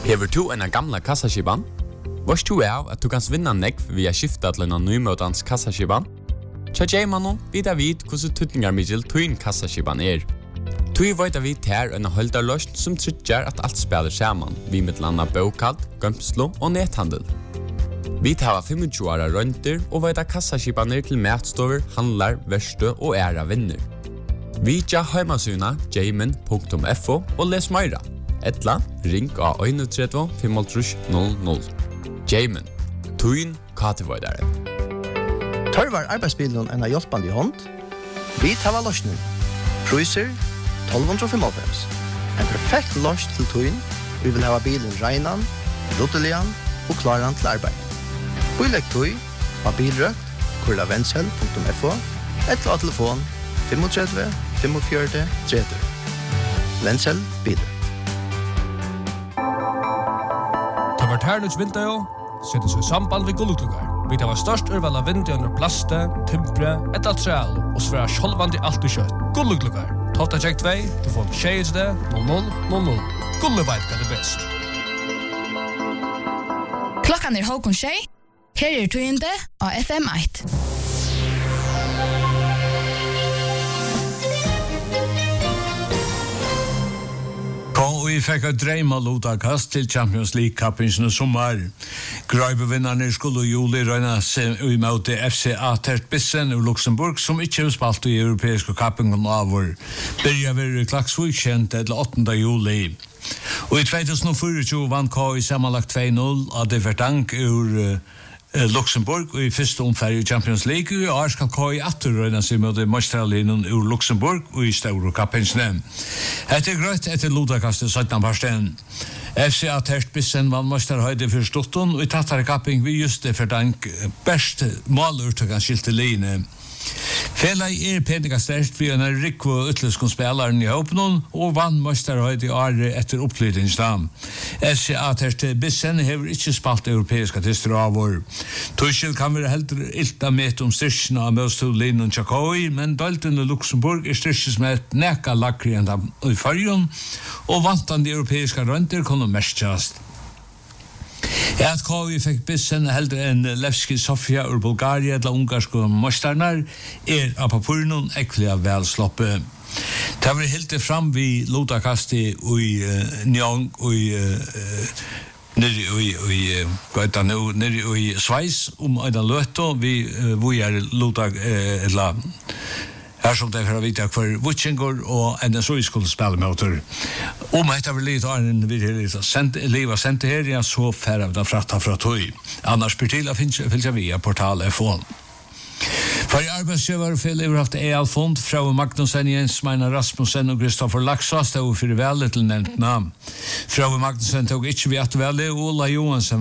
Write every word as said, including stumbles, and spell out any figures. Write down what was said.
Hever du en gamla kassaskiban? Vars du er at du kan vinna nekv via skifta til en nymøtans kassaskiban? Tja J-mannen vidar vid hvordan tutningar middel tuin kassaskiban er. Tui vita vi ter en holdarløst som tryggjar at alt spelar saman, vi mittlanda bokald, gømslo og nethandel. Vi tar tjue åra rønter og vita kassaskibaner til matstover, handlar, verstø og æra vinner. Vi tja heimasuna jamin punktum f o og les meira. Etla, ring av tre ett fem null null. Jamin, tuin katevoidare. Tørvar arbeidsbilen en av hjelpande hånd. Vi tar løsning. Cruiser tolv fem. En perfekt løs til tuin. Vi vil ha bilen reinan, ruttelian og klaran til arbeid. Bilegg tui av bilrøkt, kurla vensel punktum f o, etla av telefon tre fem fem fire tre. Vensel bilrøkt. Det var hernuts vinter, settes i samband ved gulluklukkar. Vi tar størst urval av vinter under plaste, timpre, etla treal og sværa sjolvandi alt i kjøtt. Gulluklukkar. Tolta tjekk tvei, du får tjejeste, null null null null. Gulle veit hva det best. Klokkan er halvkon tjej. Her er tøyende av F M ett. Og vi fikk et dreima lotakast til Champions League-kappingen i sommer. Grøybevinnerne skulle juli røyna seg i møte F C A Tertbissen i Luxemburg, som ikke har spalt i europeiske kappingen av vår. Byrja vi Klaksvik kjent til åttende juli. Og i tjuetusen og tjuefire vann K I sammenlagt to null av det verdank ur Luxemburg og i første omfærd i Champions League, og i år skal K I atter røyna seg mot Mostralinen ur Luxemburg og i Stauro kappensene. Etter grøtt etter lotakastet syttende parsten. F C A Tertbissen vann Mostralhøyde for Stutton, og i tattare kapping vi just det verdank best målurtøkans skilte line. Felai er penninga sterkt vi en rikvo utløskon spelaren i håpnon og vann Mostralhøyde i året etter oppflytingsdam. F C A Tertbissen hever ikke spalt europeiska tister av år. Tuchel kan være heldur ilta met om styrkene av Møstolin og Tjakoi, men Dalton og Luxemburg er styrkes med et neka lakri enn i fargen, og vantande europeiska rønter kunne mestjast. At K I fikk bissen heldur enn Levski Sofia ur Bulgaria eller ungarske mostarnar er av papurnon ekkelig vel sloppe. Det var helt fram vi lotakasti i Njong og i nere i i gata nu nere i Schweiz om en løto vi vi er lotak eller her som det har vita for Wutchinger og en så skulle spille motor. Om heter vi lite en vi har sent leva sent her ja så fær av fratta fra tøy. Annars blir til finns finns via portal F O. For arbeidsgiver fel har haft E L fond fra Magnussen Jens Meina Rasmussen og Kristoffer Laksas det var for vel til nevnt navn. Fra Magnussen tog ikke vi at vel Ola Johansen